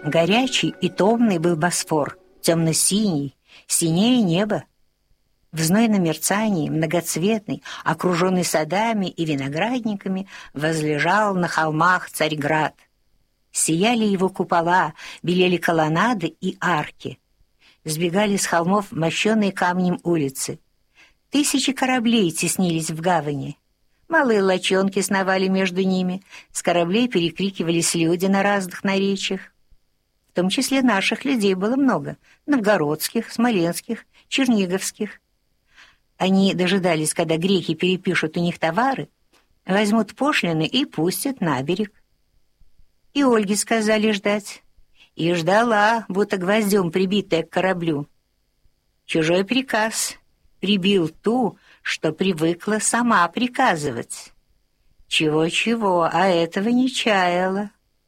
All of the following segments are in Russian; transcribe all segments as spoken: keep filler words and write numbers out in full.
Горячий и томный был Босфор, темно-синий, синее небо. В знойном мерцании, многоцветный, окруженный садами и виноградниками, возлежал на холмах Царьград. Сияли его купола, белели колоннады и арки. Сбегали с холмов мощенные камнем улицы. Тысячи кораблей теснились в гавани. Малые лачонки сновали между ними, с кораблей перекрикивались люди на разных наречиях. В том числе наших людей было много — новгородских, смоленских, черниговских. Они дожидались, когда греки перепишут у них товары, возьмут пошлины и пустят на берег. И Ольге сказали ждать. И ждала, будто гвоздем прибитая к кораблю. Чужой приказ прибил ту, что привыкла сама приказывать. Чего-чего, а этого не чаяла.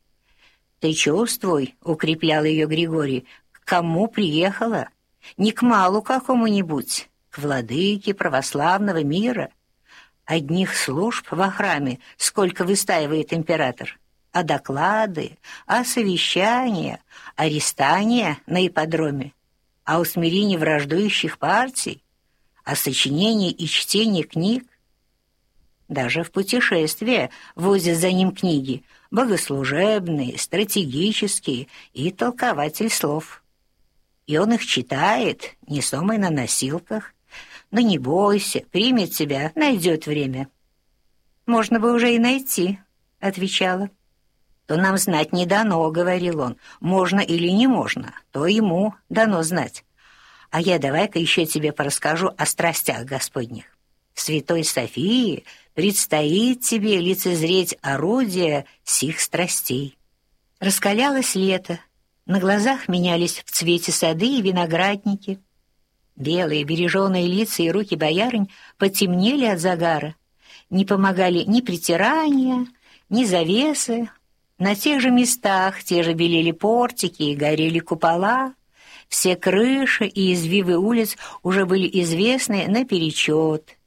«Ты чувствуй», — укреплял ее Григорий, — «к кому приехала? Не к малу какому-нибудь, к владыке православного мира. Одних служб во храме сколько выстаивает император, а доклады, а совещания, а рестания на ипподроме, а усмирение враждующих партий, а сочинение и чтение книг. Даже в путешествия возят за ним книги богослужебные, стратегические и толкователь слов. И он их читает, несомый на носилках. Но не бойся, примет тебя, найдет время». «Можно бы уже и найти», — отвечала. «То нам знать не дано», — говорил он. «Можно или не можно, то ему дано знать. А я давай-ка еще тебе порасскажу о страстях Господних. В Святой Софии предстоит тебе лицезреть орудия сих страстей». Раскалялось лето, на глазах менялись в цвете сады и виноградники. Белые береженые лица и руки боярынь потемнели от загара. Не помогали ни притирания, ни завесы. На тех же местах те же белели портики и горели купола. Все крыши и извивы улиц уже были известны наперечет.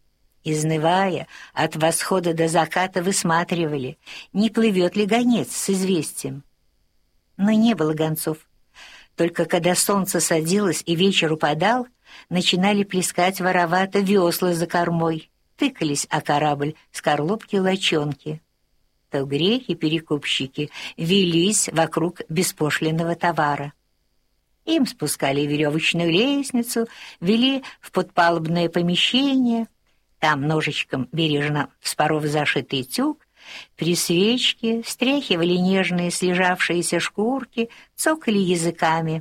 Изнывая, от восхода до заката высматривали, не плывет ли гонец с известием. Но не было гонцов. Только когда солнце садилось и вечер упадал, начинали плескать воровато весла за кормой, тыкались о корабль скорлупки-лочонки. То греки-перекупщики велись вокруг беспошлинного товара. Им спускали веревочную лестницу, вели в подпалубное помещение. Там ножичком бережно вспоров зашитый тюк, при свечке стряхивали нежные слежавшиеся шкурки, цокали языками.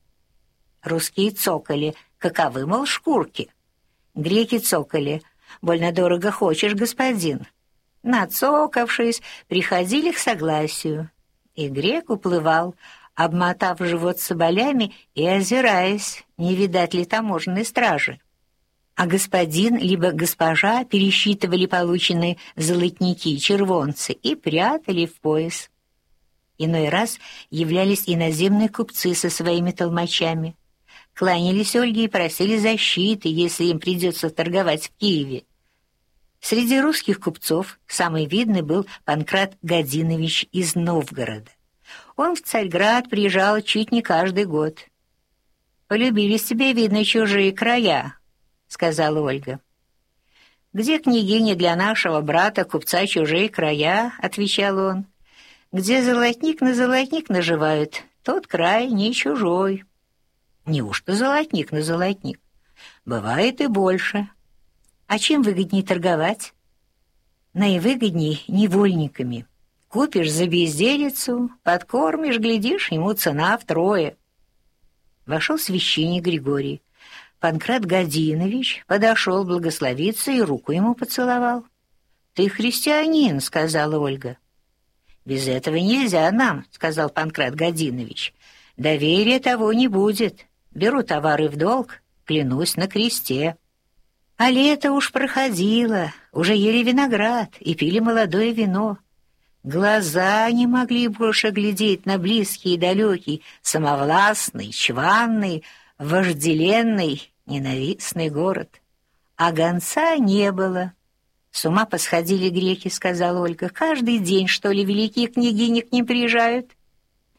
Русские цокали, каковы, мол, шкурки. Греки цокали, больно дорого хочешь, господин. Нацокавшись, приходили к согласию. И грек уплывал, обмотав живот соболями и озираясь, не видать ли таможенной стражи. А господин либо госпожа пересчитывали полученные золотники, червонцы и прятали в пояс. Иной раз являлись иноземные купцы со своими толмачами. Кланялись Ольге и просили защиты, если им придется торговать в Киеве. Среди русских купцов самый видный был Панкрат Годинович из Новгорода. Он в Царьград приезжал чуть не каждый год. «Полюбились тебе, видно, чужие края», — сказала Ольга. «Где княгиня для нашего брата-купца чужие края?» — отвечал он. «Где золотник на золотник наживают, тот край не чужой». «Неужто золотник на золотник? Бывает и больше. А чем выгоднее торговать?» «Наивыгодней невольниками. Купишь за безделицу, подкормишь, глядишь, ему цена втрое». Вошел священник Григорий. Панкрат Годинович подошел благословиться и руку ему поцеловал. «Ты христианин», — сказала Ольга. «Без этого нельзя нам», — сказал Панкрат Годинович. «Доверия того не будет. Беру товары в долг, клянусь на кресте». А лето уж проходило, уже ели виноград и пили молодое вино. Глаза не могли больше глядеть на близкий и далекий, самовластный, чванный, вожделенный, ненавистный город. А гонца не было. «С ума посходили греки», — сказала Ольга. «Каждый день, что ли, великие княгини к ним приезжают?»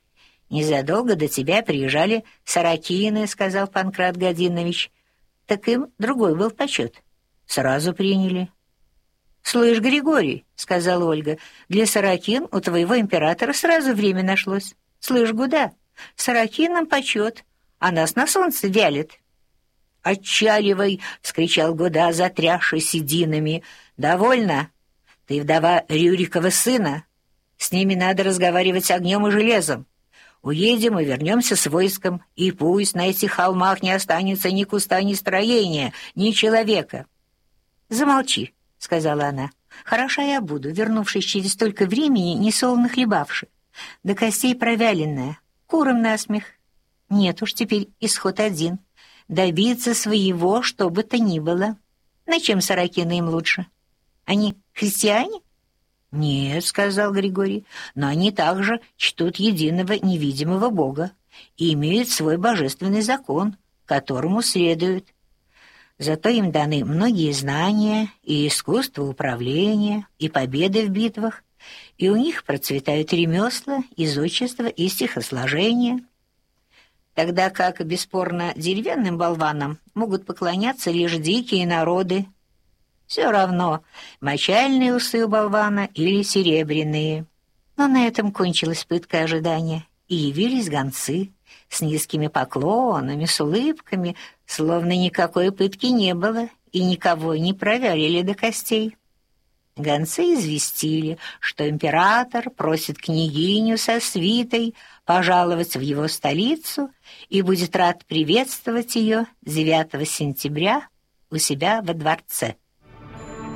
«Незадолго до тебя приезжали сорокины», — сказал Панкрат Годинович. «Так им другой был почет. Сразу приняли». «Слышь, Григорий», — сказала Ольга, — «для сорокин у твоего императора сразу время нашлось. Слышь, Гуда, сорокинам почет, а нас на солнце вялит». «Отчаливай!» — вскричал Гуда, затрясший сединами. «Довольно? Ты вдова Рюрикова сына. С ними надо разговаривать огнем и железом. Уедем и вернемся с войском, и пусть на этих холмах не останется ни куста, ни строения, ни человека». «Замолчи», — сказала она. «Хороша я буду, вернувшись через столько времени, несолоно хлебавши. До костей провяленная, курам насмех. Нет уж, теперь исход один. Добиться своего, что бы то ни было. На чем сорокины им лучше? Они христиане?» «Нет», — сказал Григорий, — «но они также чтут единого невидимого Бога и имеют свой божественный закон, которому следуют. Зато им даны многие знания и искусство управления, и победы в битвах, и у них процветают ремесла, изотчество и стихосложение. Тогда как, бесспорно, деревянным болванам могут поклоняться лишь дикие народы. Все равно, мочальные усы у болвана или серебряные». Но на этом кончилась пытка ожидания, и явились гонцы с низкими поклонами, с улыбками, словно никакой пытки не было, и никого не проверили до костей. Гонцы известили, что император просит княгиню со свитой пожаловать в его столицу и будет рад приветствовать ее девятого сентября у себя во дворце.